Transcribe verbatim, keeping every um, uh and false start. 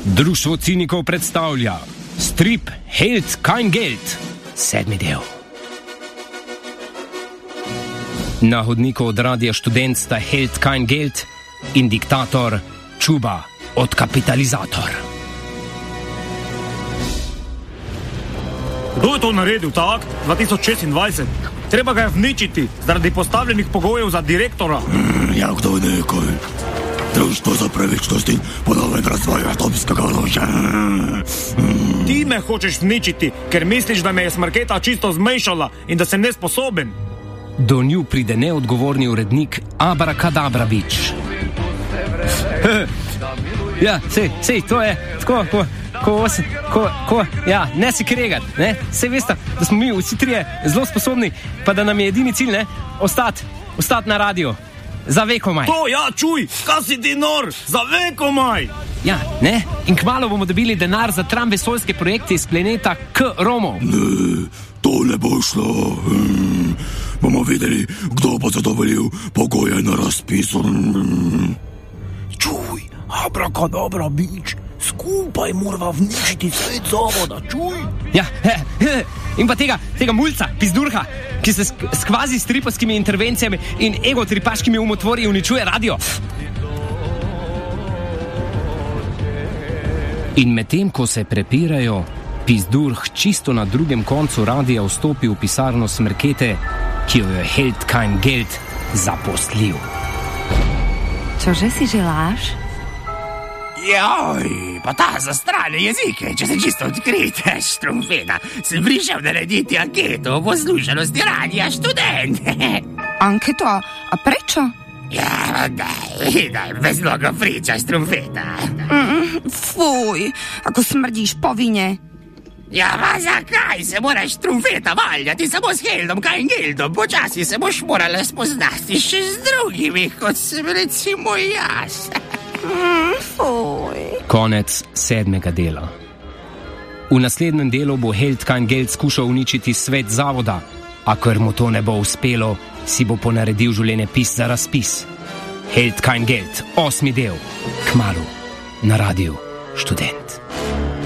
Društvo cinikov predstavlja strip Held kein Geld, sedmi del. Na hodniku od Radia Študent sta Held kein Geld in diktator Čuba od Kapitalizator. Kdo je to naredil, ta akt dva tisoč šestindvajset? Treba ga je vničiti zaradi postavljenih pogojev za direktora. Mm, ja, kdo je nekaj? Društvo za pravičnost in ponoven razvoj atomskega orožja. Mm. Ti me hočeš vničiti, ker misliš, da me je smrketa čisto zmešala in da sem nesposoben. Do nju pride neodgovorni urednik Abrakadabravič. Ja, sej, sej, to je tako, ko, ko, ko, ko, ja, ne si kregat, ne, sej veste, da smo mi vsi trije zelo sposobni, pa da nam je edini cilj, ne, ostati, ostati na radiju, za vekomaj. To, ja, čuj, kaj si ti nor, za vekomaj. Ja, ne, in kmalu bomo dobili denar za tramvesoljske projekte iz planeta K Romov. Ne, to ne bo šlo. Hmm. Bomo videli, kdo bo zadovoljil pogoje na razpisu. Hmm. Čuj, Abrakadabravič, skupaj morava vničiti svet zavoda, čuj. Ja, he, he, in pa tega, tega mulca, pizdurha, ki se sk- s kvazi stripovskimi intervencijami in egotripaškimi umotvorji uničuje radio. In medtem, ko se prepirajo, pizdurh čisto na drugem koncu radia vstopi v pisarno smrkete, ki jo je Held kein Geld zaposlil. Čože si želaš? Joj, pa ta za strane jezike, če se čisto odkrite, Štrumpeta. Sem prišel narediti anketo o poslušanosti Radia Študent. Anketo? A prečo? Ja, daj, daj, bez mnogo priča, Štrumpeta. Mm, fuj, ako smrdiš po vine. Ja, pa zakaj se moraš, Štrumpeta, valjati samo s Heldom kein Geldom? Počasi se boš morala spoznati še z drugimi, kot sem recimo jaz. Mm, fuj. Konec sedmega dela. V naslednjem delu bo Held kein Geld skušal uničiti svet zavoda, a ker mu to ne bo uspelo, si bo ponaredil življenjepis za razpis. Held kein Geld, osmi del, kmalu na Radiu Študent.